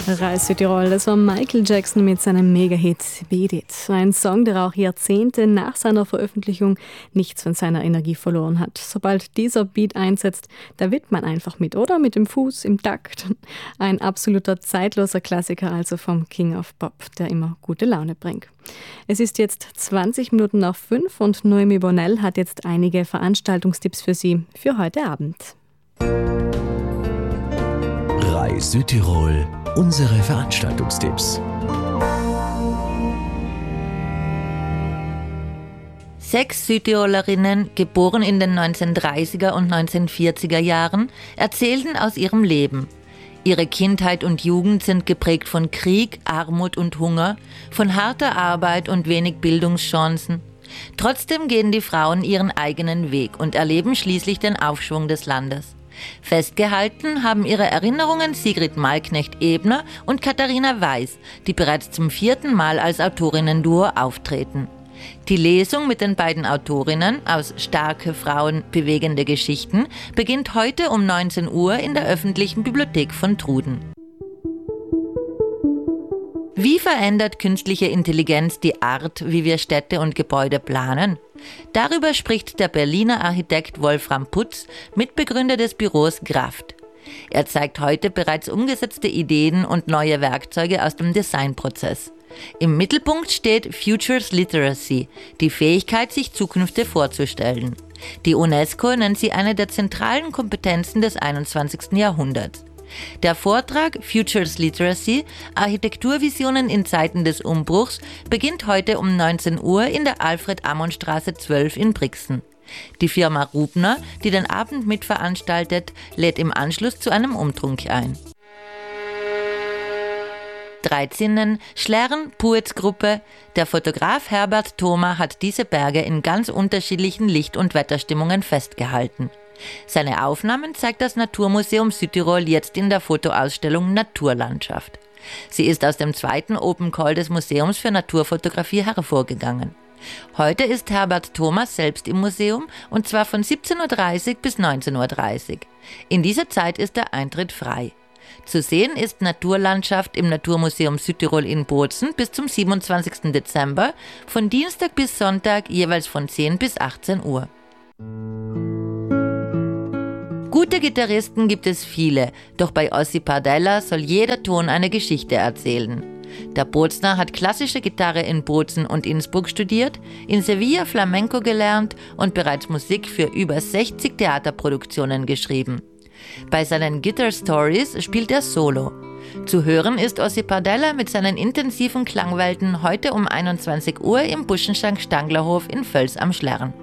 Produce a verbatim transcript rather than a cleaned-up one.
Reis Südtirol, das war Michael Jackson mit seinem Mega-Hit Beat It. Ein Song, der auch Jahrzehnte nach seiner Veröffentlichung nichts von seiner Energie verloren hat. Sobald dieser Beat einsetzt, da wippt man einfach mit, oder? Mit dem Fuß im Takt. Ein absoluter zeitloser Klassiker also vom King of Pop, der immer gute Laune bringt. Es ist jetzt zwanzig Minuten nach fünf und Noemi Bonnell hat jetzt einige Veranstaltungstipps für Sie für heute Abend. Reis Südtirol, unsere Veranstaltungstipps. Sechs Südtirolerinnen, geboren in den neunzehnhundertdreißiger und neunzehnhundertvierziger Jahren, erzählten aus ihrem Leben. Ihre Kindheit und Jugend sind geprägt von Krieg, Armut und Hunger, von harter Arbeit und wenig Bildungschancen. Trotzdem gehen die Frauen ihren eigenen Weg und erleben schließlich den Aufschwung des Landes. Festgehalten haben ihre Erinnerungen Sigrid Malknecht-Ebner und Katharina Weiß, die bereits zum vierten Mal als Autorinnen-Duo auftreten. Die Lesung mit den beiden Autorinnen aus Starke Frauen, bewegende Geschichten beginnt heute um neunzehn Uhr in der öffentlichen Bibliothek von Truden. Wie verändert künstliche Intelligenz die Art, wie wir Städte und Gebäude planen? Darüber spricht der Berliner Architekt Wolfram Putz, Mitbegründer des Büros Graft. Er zeigt heute bereits umgesetzte Ideen und neue Werkzeuge aus dem Designprozess. Im Mittelpunkt steht Futures Literacy, die Fähigkeit, sich Zukünfte vorzustellen. Die UNESCO nennt sie eine der zentralen Kompetenzen des einundzwanzigsten Jahrhunderts. Der Vortrag Futures Literacy – Architekturvisionen in Zeiten des Umbruchs beginnt heute um neunzehn Uhr in der Alfred-Ammon-Straße zwölf in Brixen. Die Firma Rubner, die den Abend mitveranstaltet, lädt im Anschluss zu einem Umtrunk ein. Dreizinnen, Schlern, Puetz-Gruppe. Der Fotograf Herbert Thoma hat diese Berge in ganz unterschiedlichen Licht- und Wetterstimmungen festgehalten. Seine Aufnahmen zeigt das Naturmuseum Südtirol jetzt in der Fotoausstellung Naturlandschaft. Sie ist aus dem zweiten Open Call des Museums für Naturfotografie hervorgegangen. Heute ist Herbert Thoma selbst im Museum und zwar von siebzehn Uhr dreißig bis neunzehn Uhr dreißig. In dieser Zeit ist der Eintritt frei. Zu sehen ist Naturlandschaft im Naturmuseum Südtirol in Bozen bis zum siebenundzwanzigsten Dezember, von Dienstag bis Sonntag jeweils von zehn bis achtzehn Uhr. Gute Gitarristen gibt es viele, doch bei Ossi Pardella soll jeder Ton eine Geschichte erzählen. Der Bozner hat klassische Gitarre in Bozen und Innsbruck studiert, in Sevilla Flamenco gelernt und bereits Musik für über sechzig Theaterproduktionen geschrieben. Bei seinen Guitar Stories spielt er Solo. Zu hören ist Ossi Pardella mit seinen intensiven Klangwelten heute um einundzwanzig Uhr im Buschenschank Stanglerhof in Völs am Schlern.